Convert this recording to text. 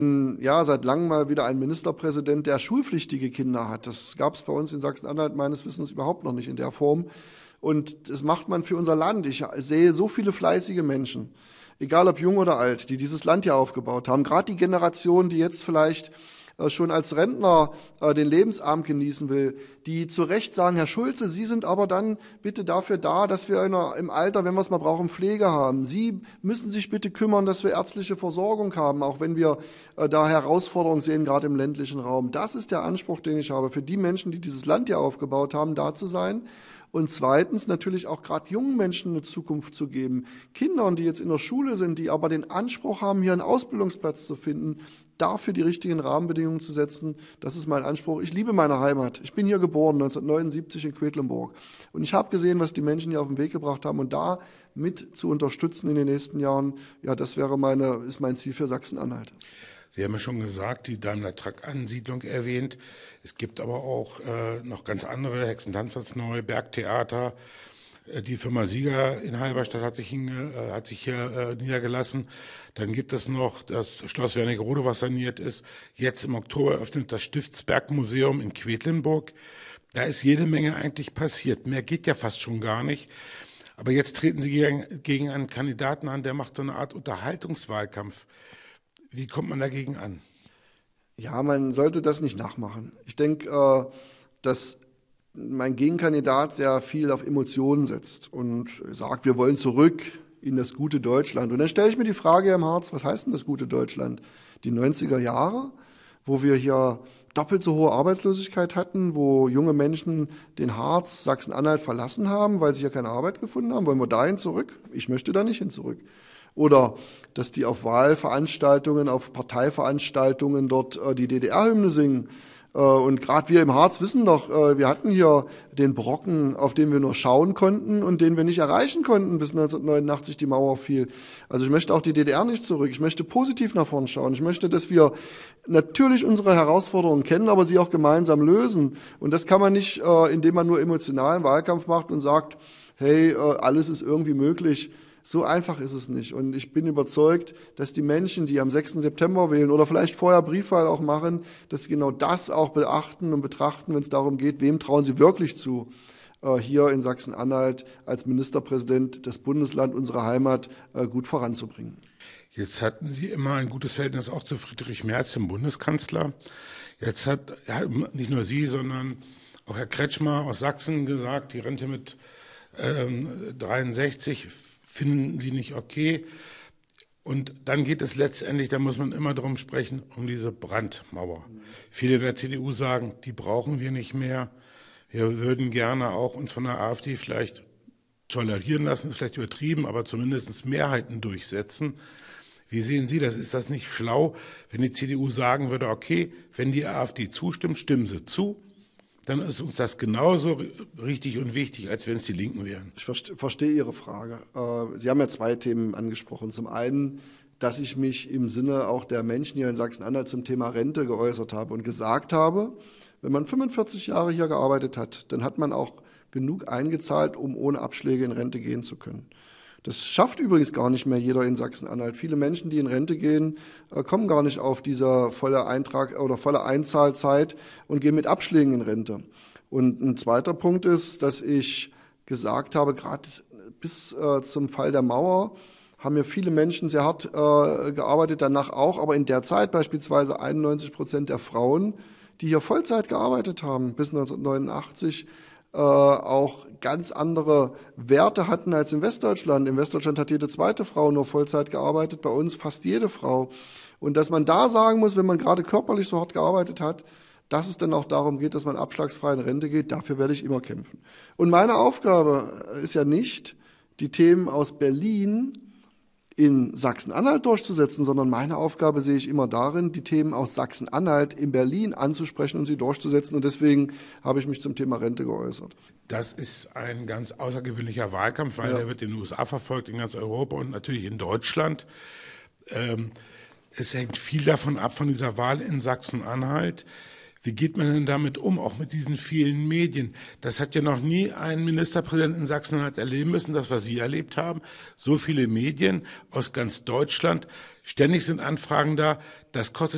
Ja, seit langem mal wieder ein Ministerpräsident, der schulpflichtige Kinder hat. Das gab es bei uns in Sachsen-Anhalt meines Wissens überhaupt noch nicht in der Form. Und das macht man für unser Land. Ich sehe so viele fleißige Menschen, egal ob jung oder alt, die dieses Land ja aufgebaut haben. Gerade die Generation, die jetzt vielleicht schon als Rentner den Lebensabend genießen will, die zu Recht sagen, Herr Schulze, Sie sind aber dann bitte dafür da, dass wir im Alter, wenn wir es mal brauchen, Pflege haben. Sie müssen sich bitte kümmern, dass wir ärztliche Versorgung haben, auch wenn wir da Herausforderungen sehen, gerade im ländlichen Raum. Das ist der Anspruch, den ich habe, für die Menschen, die dieses Land ja aufgebaut haben, da zu sein. Und zweitens natürlich auch gerade jungen Menschen eine Zukunft zu geben. Kindern, die jetzt in der Schule sind, die aber den Anspruch haben, hier einen Ausbildungsplatz zu finden, dafür die richtigen Rahmenbedingungen zu setzen. Das ist mein Anspruch. Ich liebe meine Heimat. Ich bin hier geboren, 1979 in Quedlinburg. Und ich habe gesehen, was die Menschen hier auf den Weg gebracht haben. Und da mit zu unterstützen in den nächsten Jahren, ja, das ist mein Ziel für Sachsen-Anhalt. Sie haben ja schon gesagt, die Daimler-Truck-Ansiedlung erwähnt. Es gibt aber auch noch ganz andere, Hexentanz neu, Bergtheater. Die Firma Sieger in Halberstadt hat sich hier niedergelassen. Dann gibt es noch das Schloss Wernigerode, was saniert ist. Jetzt im Oktober eröffnet das Stiftsbergmuseum in Quedlinburg. Da ist jede Menge eigentlich passiert. Mehr geht ja fast schon gar nicht. Aber jetzt treten Sie gegen einen Kandidaten an, der macht so eine Art Unterhaltungswahlkampf. Wie kommt man dagegen an? Ja, man sollte das nicht nachmachen. Ich denke, dass mein Gegenkandidat sehr viel auf Emotionen setzt und sagt, wir wollen zurück in das gute Deutschland. Und dann stelle ich mir die Frage, Herr Harz, was heißt denn das gute Deutschland? Die 90er Jahre, wo wir hier doppelt so hohe Arbeitslosigkeit hatten, wo junge Menschen den Harz, Sachsen-Anhalt verlassen haben, weil sie hier keine Arbeit gefunden haben. Wollen wir dahin zurück? Ich möchte da nicht hin zurück. Oder dass die auf Wahlveranstaltungen, auf Parteiveranstaltungen dort die DDR-Hymne singen. Und gerade wir im Harz wissen doch, wir hatten hier den Brocken, auf den wir nur schauen konnten und den wir nicht erreichen konnten, bis 1989 die Mauer fiel. Also ich möchte auch die DDR nicht zurück. Ich möchte positiv nach vorn schauen. Ich möchte, dass wir natürlich unsere Herausforderungen kennen, aber sie auch gemeinsam lösen. Und das kann man nicht, indem man nur emotionalen Wahlkampf macht und sagt, hey, alles ist irgendwie möglich. So einfach ist es nicht. Und ich bin überzeugt, dass die Menschen, die am 6. September wählen oder vielleicht vorher Briefwahl auch machen, dass sie genau das auch beachten und betrachten, wenn es darum geht, wem trauen sie wirklich zu, hier in Sachsen-Anhalt als Ministerpräsident das Bundesland, unsere Heimat, gut voranzubringen. Jetzt hatten Sie immer ein gutes Verhältnis auch zu Friedrich Merz, dem Bundeskanzler. Jetzt hat nicht nur Sie, sondern auch Herr Kretschmer aus Sachsen gesagt, die Rente mit 63 finden Sie nicht okay. Und dann geht es letztendlich, da muss man immer drum sprechen, um diese Brandmauer. Viele der CDU sagen, die brauchen wir nicht mehr. Wir würden gerne auch uns von der AfD vielleicht tolerieren lassen, ist vielleicht übertrieben, aber zumindest Mehrheiten durchsetzen. Wie sehen Sie das? Ist das nicht schlau, wenn die CDU sagen würde, okay, wenn die AfD zustimmt, stimmen sie zu? Dann ist uns das genauso richtig und wichtig, als wenn es die Linken wären. Ich verstehe Ihre Frage. Sie haben ja zwei Themen angesprochen. Zum einen, dass ich mich im Sinne auch der Menschen hier in Sachsen-Anhalt zum Thema Rente geäußert habe und gesagt habe, wenn man 45 Jahre hier gearbeitet hat, dann hat man auch genug eingezahlt, um ohne Abschläge in Rente gehen zu können. Das schafft übrigens gar nicht mehr jeder in Sachsen-Anhalt. Viele Menschen, die in Rente gehen, kommen gar nicht auf diese volle Einzahlzeit und gehen mit Abschlägen in Rente. Und ein zweiter Punkt ist, dass ich gesagt habe, gerade bis zum Fall der Mauer haben ja viele Menschen sehr hart gearbeitet, danach auch, aber in der Zeit beispielsweise 91% der Frauen, die hier Vollzeit gearbeitet haben, bis 1989, auch ganz andere Werte hatten als in Westdeutschland. In Westdeutschland hat jede zweite Frau nur Vollzeit gearbeitet, bei uns fast jede Frau. Und dass man da sagen muss, wenn man gerade körperlich so hart gearbeitet hat, dass es dann auch darum geht, dass man abschlagsfrei in Rente geht, dafür werde ich immer kämpfen. Und meine Aufgabe ist ja nicht, die Themen aus Berlin in Sachsen-Anhalt durchzusetzen, sondern meine Aufgabe sehe ich immer darin, die Themen aus Sachsen-Anhalt in Berlin anzusprechen und sie durchzusetzen. Und deswegen habe ich mich zum Thema Rente geäußert. Das ist ein ganz außergewöhnlicher Wahlkampf, weil er wird in den USA verfolgt, in ganz Europa und natürlich in Deutschland. Es hängt viel davon ab, von dieser Wahl in Sachsen-Anhalt. Wie geht man denn damit um, auch mit diesen vielen Medien? Das hat ja noch nie ein Ministerpräsident in Sachsen-Anhalt erleben müssen, das, was Sie erlebt haben. So viele Medien aus ganz Deutschland. Ständig sind Anfragen da. Das kostet